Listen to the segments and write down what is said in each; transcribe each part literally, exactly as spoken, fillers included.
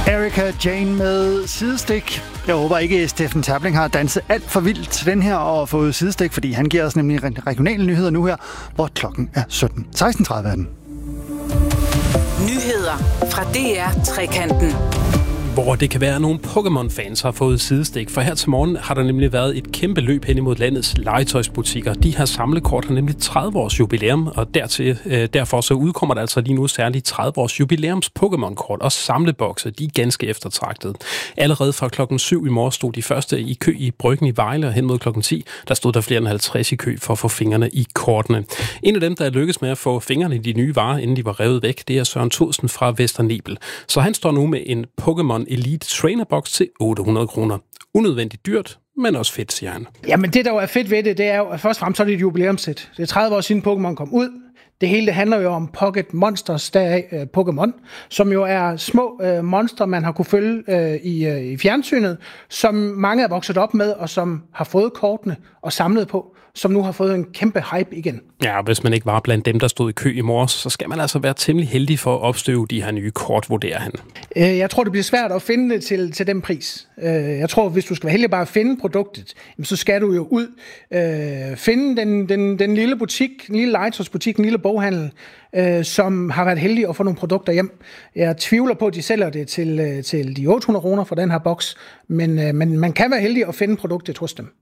Erika Jane med sidestik. Jeg håber ikke, Steffen Terpling har danset alt for vildt til den her og fået sidestik, fordi han giver os nemlig regionale nyheder nu her, hvor klokken er sytten. seksten tredive er den. Nyheder fra D R Trekanten. Hvor det kan være, at nogle Pokémon-fans har fået sidestik. For her til morgen har der nemlig været et kæmpe løb hen imod landets legetøjsbutikker. De her samlekort har nemlig tredive års jubilæum, og dertil, øh, derfor så udkommer der altså lige nu særligt tredive års jubilæums Pokémon-kort og samlebokse. De er ganske eftertragtede. Allerede fra klokken syv i morges stod de første i kø i Bryggen i Vejle, og hen mod klokken ti, der stod der flere end halvtreds i kø for at få fingrene i kortene. En af dem, der er lykkedes med at få fingrene i de nye varer, inden de var revet væk, det er Søren Thorsen fra Vesternebel. Så han står nu med en Pokémon Elite Trainerbox til otte hundrede kroner. Unødvendigt dyrt, men også fedt, siger han. Jamen det, der jo er fedt ved det, det er jo, at først og fremmest så er det et jubilæumssæt. Det er tredive år siden Pokémon kom ud. Det hele det handler jo om Pocket Monsters, deraf uh, Pokémon, som jo er små uh, monstre, man har kunne følge uh, i, uh, i fjernsynet, som mange er vokset op med, og som har fået kortene og samlet på, som nu har fået en kæmpe hype igen. Ja, hvis man ikke var blandt dem, der stod i kø i morges, så skal man altså være temmelig heldig for at opstøve de her nye kort, vurderer han. Uh, jeg tror, det bliver svært at finde det til, til den pris. Uh, jeg tror, hvis du skal være heldig bare at finde produktet, så skal du jo ud, uh, finde den, den, den lille butik, den lille legetøjsbutik, den lille boghandel, øh, som har været heldige at få nogle produkter hjem. Jeg tvivler på, at de sælger det til, øh, til de otte hundrede kroner for den her boks, men, øh, men man kan være heldig at finde produktet hos dem.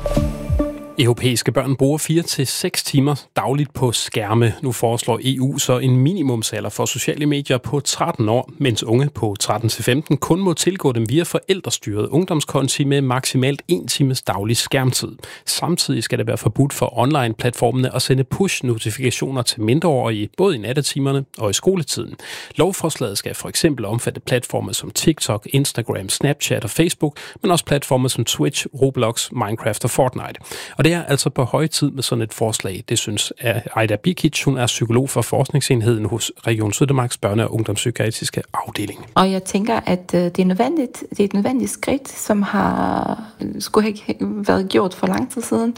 Europæiske børn bruger fire til seks timer dagligt på skærme. Nu foreslår E U så en minimumsalder for sociale medier på tretten år, mens unge på tretten til femten kun må tilgå dem via forældrestyret ungdomskonti med maksimalt en times daglig skærmtid. Samtidig skal det være forbudt for online-platformene at sende push-notifikationer til mindreårige, både i nattetimerne og i skoletiden. Lovforslaget skal for eksempel omfatte platforme som TikTok, Instagram, Snapchat og Facebook, men også platforme som Twitch, Roblox, Minecraft og Fortnite. Og det er altså på høje tid med sådan et forslag. Det synes Aida Bikic, hun er psykolog for forskningsenheden hos Region Syddanmarks børne- og ungdomspsykiatriske afdeling. Og jeg tænker, at det er nødvendigt, det er et nødvendigt skridt, som har skulle ikke været gjort for lang tid siden.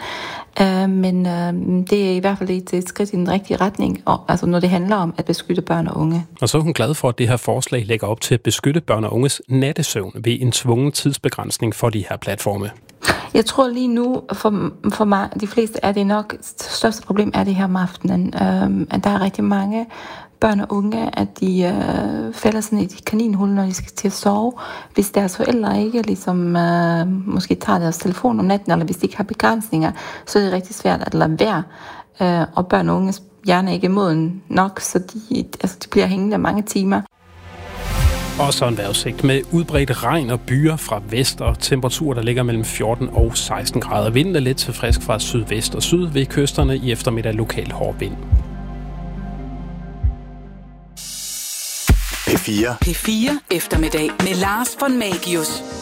Men det er i hvert fald et skridt i den rigtige retning, altså når det handler om at beskytte børn og unge. Og så er hun glad for, at det her forslag lægger op til at beskytte børn og unges nattesøvn ved en tvungen tidsbegrænsning for de her platforme. Jeg tror lige nu, for, for mig, de fleste er det nok, største problem er det her om aftenen. Øhm, at der er rigtig mange børn og unge, at de øh, falder sådan i et kaninhul, når de skal til at sove. Hvis deres forældre ikke ligesom, øh, måske tager deres telefon om natten, eller hvis de ikke har begrænsninger, så er det rigtig svært at lade være. Øh, og børn og unges hjerne er ikke moden nok, så de, altså, de bliver hængende mange timer. Og så en vejrudsigt med udbredt regn og byer fra vest og temperaturer, der ligger mellem fjorten og seksten grader. Vinden er lidt til frisk fra sydvest og syd ved kysterne, i eftermiddag lokal hård vind. P fire. P fire eftermiddag med Lars von Magius.